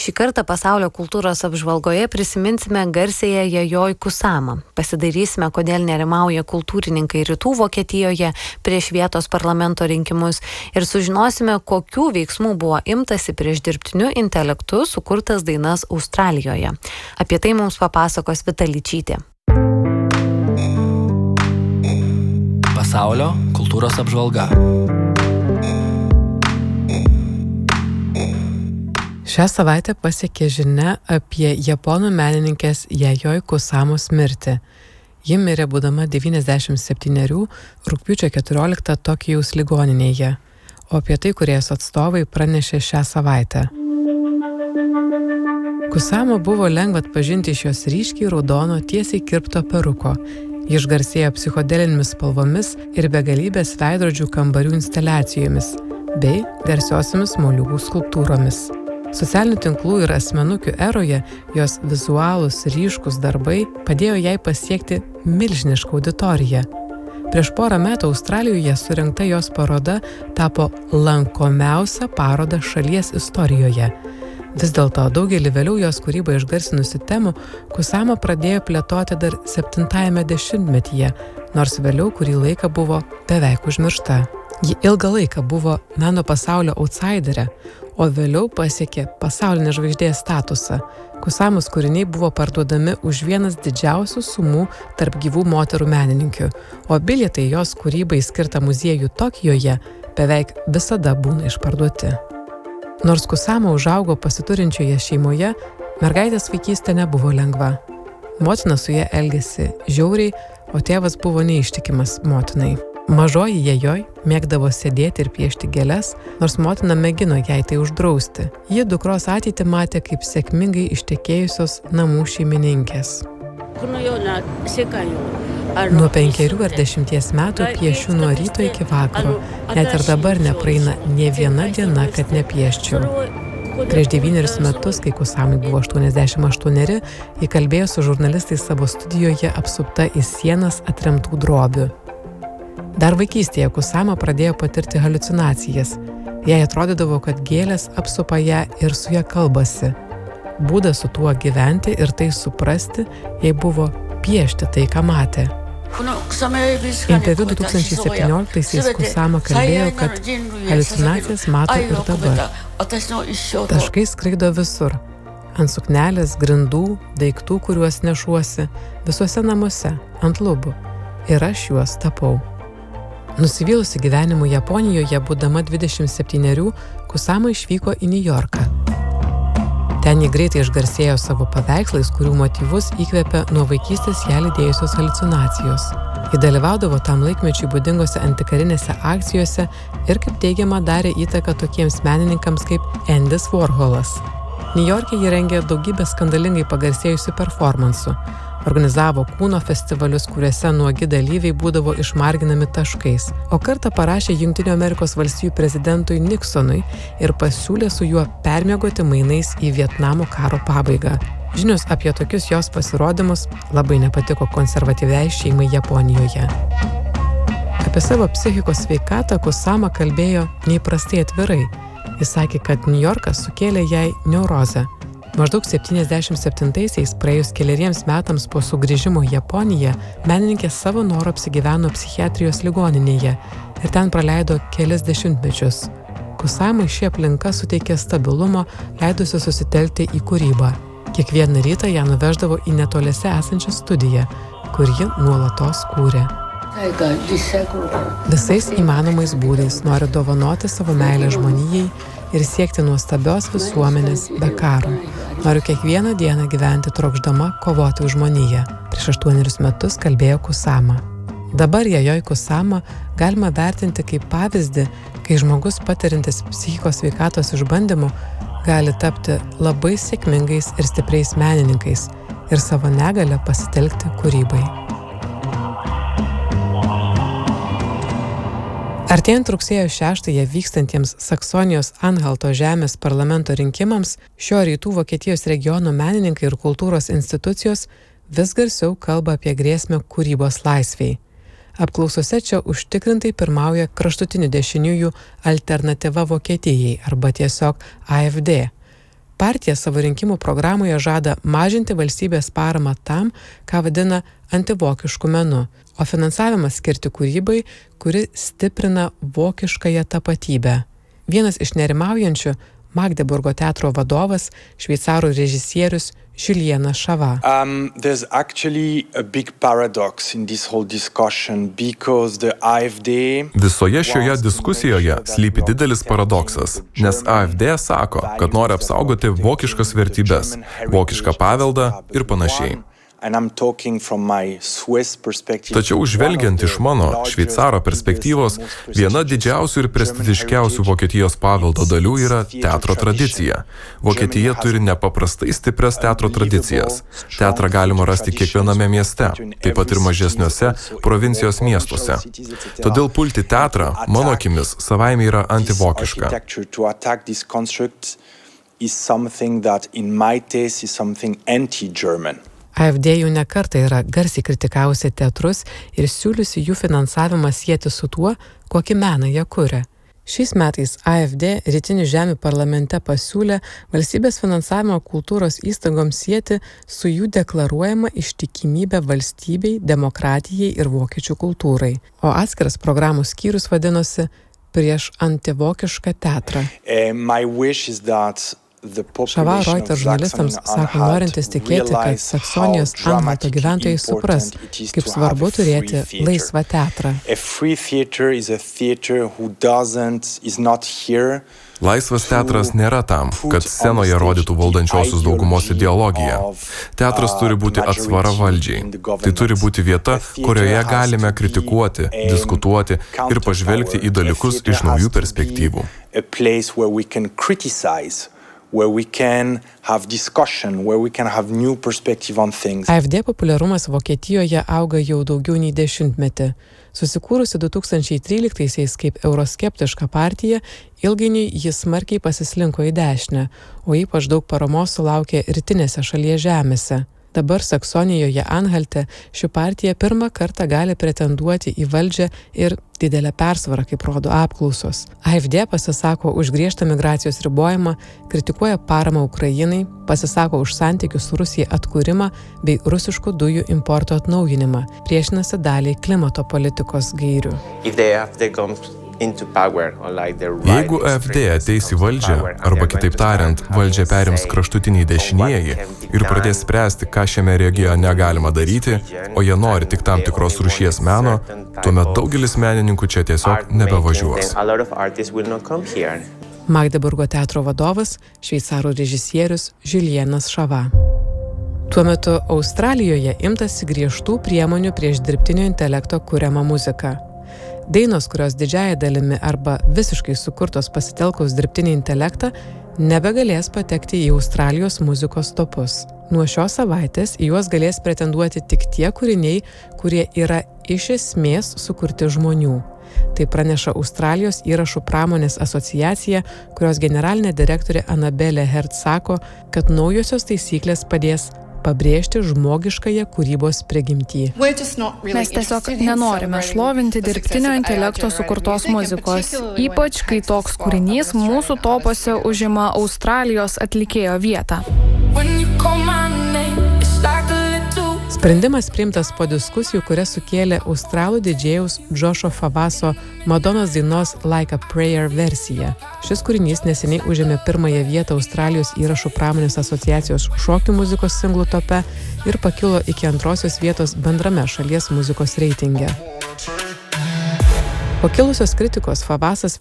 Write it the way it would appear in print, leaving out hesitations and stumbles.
Šį kartą pasaulio kultūros apžvalgoje prisiminsime garsėją Yayoi Kusama. Pasidarysime, kodėl nerimauja kultūrininkai Rytų Vokietijoje prieš vietos parlamento rinkimus ir sužinosime, kokių veiksmų buvo imtasi prieš dirbtiniu intelektu sukurtas dainas Australijoje. Apie tai mums papasakos Vita Ličytė. Pasaulio kultūros apžvalga. Šią savaitę pasiekė žinia apie japonų menininkės Yayoi Kusamos mirtį. Ji mirė būdama 97 rugpjūčio 14 Tokijaus ligoninėje, o apie tai kūrėjos atstovai pranešė šią savaitę. Kusama buvo lengva atpažinti iš jos ryškiai raudono tiesiai kirpto peruko. Ji išgarsėjo psichodelinėmis spalvomis ir begalybės veidrodžių kambarių instaliacijomis bei garsiosiomis moliūgų skulptūromis. Socialinių tinklų ir asmenukių eroje jos vizualūs ryškus darbai padėjo jai pasiekti milžinišką auditoriją. Prieš porą metų Australijoje surengta jos paroda tapo lankomiausia paroda šalies istorijoje. Vis dėlto daugelį vėliau jos kūrybą išgarsinusių temų Kusama pradėjo plėtoti dar 70-ame dešimtmetyje, nors vėliau kurį laiką buvo beveik užmiršta. Ji ilgą laiką buvo meno pasaulio outsiderė, o vėliau pasiekė pasaulinės žvaigždės statusą. Kusamos kūriniai buvo parduodami už vienas didžiausių sumų tarp gyvų moterų menininkių, o bilietai jos kūrybai skirtą muziejų Tokijoje beveik visada būna išparduoti. Nors Kusama užaugo pasiturinčioje šeimoje, mergaitės vaikystė nebuvo lengva. Motina su ja elgėsi žiauriai, o tėvas buvo neištikimas motinai. Mažoji Yayoi mėgdavo sėdėti ir piešti gėles, nors motina mėgino jai tai uždrausti. Ji dukros ateitį matė kaip sėkmingai ištekėjusios namų šeimininkės. Nuo 5 ar 10 metų piešiu nuo ryto iki vakaro. Net ir dabar nepraeina nė viena diena, kad nepieščiau. Prieš 9 metus, kai Kusamai buvo 88, ji kalbėjo su žurnalistais savo studijoje apsupta į sienas atremtų drobių. Dar vaikystėje Kusama pradėjo patirti haliucinacijas. Jai atrodydavo, kad gėlės apsupa ją ir su ja kalbasi. Būdas su tuo gyventi ir tai suprasti jai buvo piešti tai, ką matė. Interviu 2017-aisiais Kusama kalbėjo, kad haliucinacijas mato ir dabar. Taškai skraido visur. Ant suknelės, grindų, daiktų, kuriuos nešuosi, visuose namuose, ant lubų. Ir aš juos tapau. Nusivylusi gyvenimu Japonijoje, būdama 27, Kusama išvyko į Niujorką. Ten ji greitai išgarsėjo savo paveikslais, kurių motyvus įkvėpė nuo vaikystės ją lydėjusios haliucinacijos. Ji dalyvaudavo tam laikmečiui būdingose antikarinėse akcijose ir, kaip teigiama, darė įtaką tokiems menininkams kaip Endis Warholas. Niujorke ji rengė daugybę skandalingai pagarsėjusių performansų. Organizavo kūno festivalius, kuriuose nuogi dalyviai būdavo išmarginami taškais, o kartą parašė Jungtinių Amerikos valstijų prezidentui Nixonui ir pasiūlė su juo permiegoti mainais į Vietnamo karo pabaigą. Žinios apie tokius jos pasirodymus labai nepatiko konservatyviai šeimai Japonijoje. Apie savo psichikos sveikatą Kusama kalbėjo neįprastai atvirai. Jis sakė, kad Niujorkas sukėlė jai neurozę. Maždaug 77-aisiais, praėjus keleriems metams po sugrįžimo į Japoniją, menininkė savo noru apsigyveno psichiatrijos ligoninėje ir ten praleido kelis dešimtmečius. Kusamai ši aplinka suteikė stabilumo, leidusi susitelkti į kūrybą. Kiekvieną rytą ją nuveždavo į netoliese esančią studiją, kur ji nuolatos kūrė. Visais įmanomais būdais nori dovanoti savo meilę žmonijai ir siekti nuostabios visuomenės be karo. Noriu kiekvieną dieną gyventi trokšdama kovoti už žmoniją. Prieš 8 metus kalbėjo Kusama. Dabar Yayoi Kusama galima vertinti kaip pavyzdį, kai žmogus patiriantis psichikos sveikatos išbandymų gali tapti labai sėkmingais ir stipriais menininkais ir savo negalią pasitelkti kūrybai. Artėjant rugsėjo 6-ąją vykstantiems Saksonijos Anhalto žemės parlamento rinkimams, šio rytų Vokietijos regiono menininkai ir kultūros institucijos vis garsiau kalba apie grėsmę kūrybos laisvei. Apklausose čia užtikrintai pirmauja kraštutinių dešiniųjų alternatyva Vokietijai arba tiesiog AfD. Partija savo rinkimų programoje žada mažinti valstybės paramą tam, ką vadina antivokišku menu, o finansavimą skirti kūrybai, kuri stiprina vokiškąją tapatybę. Vienas iš nerimaujančių Magdeburgo teatro vadovas, šveicarų režisierius Julienas Šava. There's actually a big paradox in this whole discussion because the AfD... Visoje šioje diskusijoje slypi didelis paradoksas, nes AfD sako, kad nori apsaugoti vokiškas vertybes, vokišką paveldą ir panašiai. Tačiau žvelgiant iš mano, šveicaro perspektyvos, viena didžiausių ir prestižiškiausių Vokietijos paveldo dalių yra teatro tradicija. Vokietija turi nepaprastai stiprias teatro tradicijas. Teatrą galima rasti kiekviename mieste, taip pat ir mažesniuose provincijos miestuose. Todėl pulti teatrą, mano akimis, savaime yra antivokiška. AfD jau ne kartą yra garsiai kritikavusi teatrus ir siūliusi jų finansavimą sieti su tuo, kokį meną jie kuria. Šiais metais AfD Rytinių žemių parlamente pasiūlė valstybės finansavimo kultūros įstaigoms sieti su jų deklaruojama ištikimybė valstybei, demokratijai ir vokiečių kultūrai. O atskiras programų skyrius vadinosi Prieš antivokišką teatrą. Šava Reuters žurnalistams sako norintis tikėti, kad Saksonijos Anhalto gyventojai supras, kaip svarbu turėti laisvą teatrą. Laisvas teatras nėra tam, kad scenoje rodytų valdančiosios daugumos ideologiją. Teatras turi būti atsvara valdžiai. Tai turi būti vieta, kurioje galime kritikuoti, diskutuoti ir pažvelgti į dalykus iš naujų perspektyvų. Where we can have discussion, where we can have new perspective on things. AfD populiarumas Vokietijoje auga jau daugiau nei 10 metį. Susikūrusi 2013-aisiais kaip euroskeptiška partija, ilgainiui jis smarkiai pasislinko į dešinę, o ypač daug paramos sulaukė rytinėse šalies žemėse. Dabar Saksonijoje Anhalte ši partija pirmą kartą gali pretenduoti į valdžią ir didelę persvarą, kaip rodo apklausos. AfD pasisako už griežtą migracijos ribojimą, kritikuoja paramą Ukrainai, pasisako už santykių su Rusija atkūrimą bei rusiškų dujų importo atnaujinimą, priešinasi daliai klimato politikos gairių. Jeigu AfD ateis į valdžią, arba kitaip tariant, valdžią perims kraštutiniai dešinieji ir pradės spręsti, ką šiame regione galima daryti, o jie nori tik tam tikros rūšies meno, tuomet daugelis menininkų čia tiesiog nebevažiuos. Magdeburgo teatro vadovas, šveicarų režisierius Julienas Šava. Tuo metu Australijoje imtasi griežtų priemonių prieš dirbtinio intelekto kuriamą muziką. Dainos, kurios didžiąja dalimi arba visiškai sukurtos pasitelkus dirbtinį intelektą, nebegalės patekti į Australijos muzikos topus. Nuo šios savaitės į juos galės pretenduoti tik tie kūriniai, kurie yra iš esmės sukurti žmonių. Tai praneša Australijos įrašų pramonės asociacija, kurios generalinė direktorė Anabelė Hertz sako, kad naujosios taisyklės padės pabrėžti žmogiškąją kūrybos prigimtį. Mes tiesiog nenorime šlovinti dirbtinio intelekto sukurtos muzikos, ypač kai toks kūrinys mūsų topuose užima Australijos atlikėjo vietą. Sprendimas priimtas po diskusijų, kurias sukėlė australų didžėjaus Joshua Favaso Madonos dainos Like a Prayer versija. Šis kūrinys neseniai užėmė pirmąją vietą Australijos įrašų pramonės asociacijos šokių muzikos singlų tope ir pakilo iki 2. vietos bendrame šalies muzikos reitinge. Po kilusios kritikos Favasas